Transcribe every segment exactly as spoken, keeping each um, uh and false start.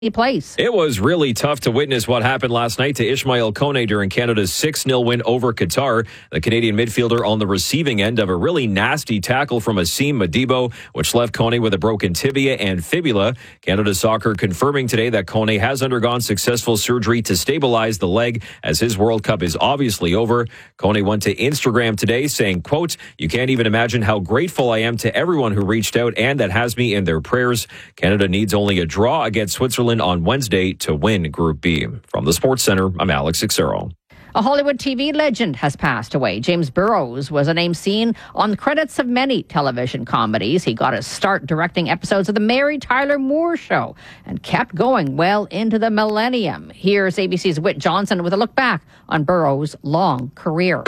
place. It was really tough to witness what happened last night to Ishmael Kone during Canada's six nil win over Qatar. The Canadian midfielder on the receiving end of a really nasty tackle from Asim Madibo, which left Kone with a broken tibia and fibula. Canada Soccer confirming today that Kone has undergone successful surgery to stabilize the leg, as his World Cup is obviously over. Kone went to Instagram today saying, quote, "You can't even imagine how grateful I am to everyone who reached out and that has me in their prayers. Canada needs only a draw against Switzerland on Wednesday to win Group B." From the Sports Center, I'm Alex Xero. A Hollywood T V legend has passed away. James Burrows was a name seen on the credits of many television comedies. He got his start directing episodes of The Mary Tyler Moore Show and kept going well into the millennium. Here's A B C's Whit Johnson with a look back on Burrows' long career.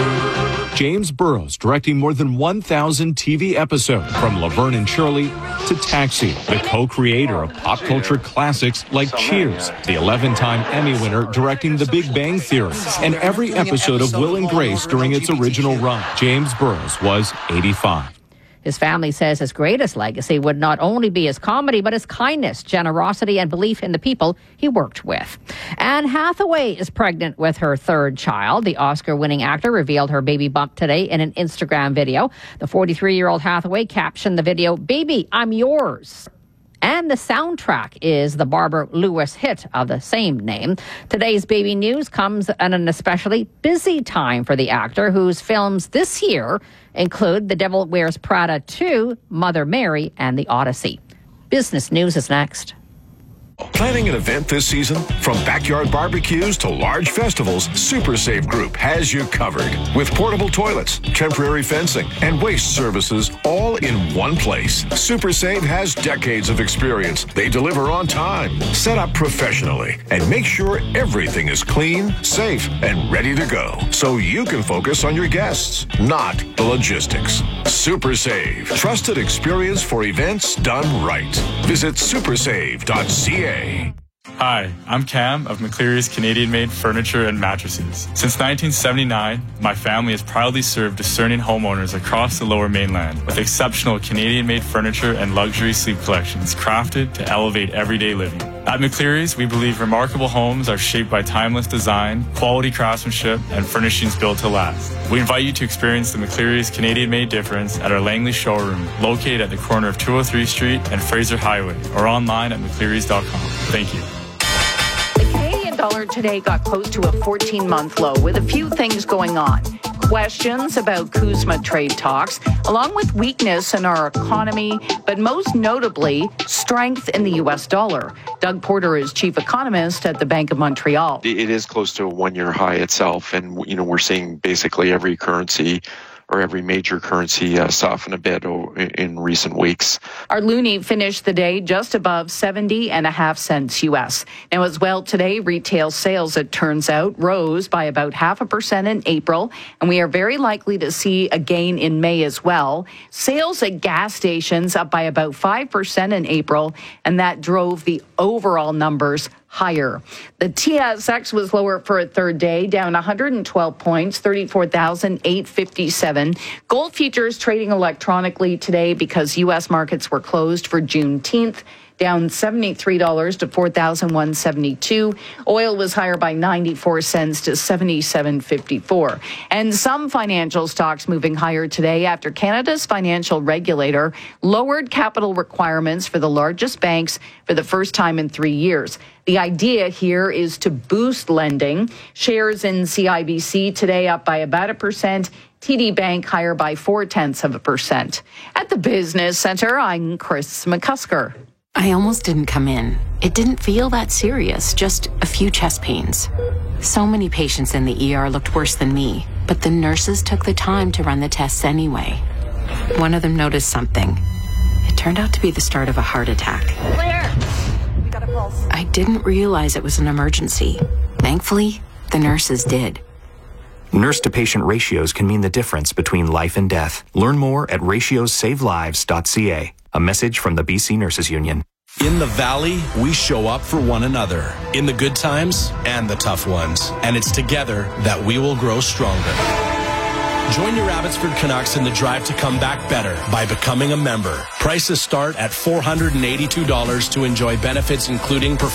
James Burrows directing more than one thousand T V episodes, from Laverne and Shirley to Taxi, the co-creator of pop culture classics like Cheers, the eleven-time Emmy winner directing The Big Bang Theory, and every episode of Will and Grace during its original run. James Burrows was eighty-five. His family says his greatest legacy would not only be his comedy, but his kindness, generosity, and belief in the people he worked with. Anne Hathaway is pregnant with her third child. The Oscar-winning actor revealed her baby bump today in an Instagram video. The forty-three-year-old Hathaway captioned the video, "Baby, I'm yours." And the soundtrack is the Barbara Lewis hit of the same name. Today's baby news comes at an especially busy time for the actor, whose films this year include The Devil Wears Prada two, Mother Mary, and The Odyssey. Business News is next. Planning an event this season? From backyard barbecues to large festivals, Super Save Group has you covered. With portable toilets, temporary fencing, and waste services all in one place. Super Save has decades of experience. They deliver on time, set up professionally, and make sure everything is clean, safe, and ready to go. So you can focus on your guests, not the logistics. Super Save. Trusted experience for events done right. Visit super save dot c a. Hi, I'm Cam of McCleary's Canadian-made furniture and mattresses. Since nineteen seventy-nine, my family has proudly served discerning homeowners across the Lower Mainland with exceptional Canadian-made furniture and luxury sleep collections crafted to elevate everyday living. At McCleary's, we believe remarkable homes are shaped by timeless design, quality craftsmanship, and furnishings built to last. We invite you to experience the McCleary's Canadian-made difference at our Langley showroom, located at the corner of two oh three Street and Fraser Highway, or online at mcclearys dot com. Thank you. The Canadian dollar today got close to a fourteen-month low, with a few things going on. Questions about CUSMA trade talks, along with weakness in our economy, but most notably, strength in the U S dollar. Doug Porter is chief economist at the Bank of Montreal. It is close to a one-year high itself, and you know we're seeing basically every currency or every major currency uh, soften a bit in recent weeks. Our loonie finished the day just above seventy and a half cents U S. Now, as well, today, retail sales, it turns out, rose by about half a percent in April, and we are very likely to see a gain in May as well. Sales at gas stations up by about five percent in April, and that drove the overall numbers higher. The T S X was lower for a third day, down one hundred twelve points, thirty-four thousand eight hundred fifty-seven. Gold futures trading electronically today because U S markets were closed for Juneteenth, down seventy-three dollars to four thousand one hundred seventy-two dollars. Oil was higher by ninety-four cents to seventy-seven fifty-four. And some financial stocks moving higher today after Canada's financial regulator lowered capital requirements for the largest banks for the first time in three years. The idea here is to boost lending. Shares in C I B C today up by about a percent. T D Bank higher by four-tenths of a percent. At the Business Center, I'm Chris McCusker. I almost didn't come in. It didn't feel that serious, just a few chest pains. So many patients in the E R looked worse than me, but the nurses took the time to run the tests anyway. One of them noticed something. It turned out to be the start of a heart attack. Claire! Got a pulse. I didn't realize it was an emergency. Thankfully, the nurses did. Nurse-to-patient ratios can mean the difference between life and death. Learn more at ratios save lives dot c a. A message from the B C Nurses Union. In the Valley, we show up for one another, in the good times and the tough ones. And it's together that we will grow stronger. Join your Abbotsford Canucks in the drive to come back better by becoming a member. Prices start at four hundred eighty-two dollars to enjoy benefits including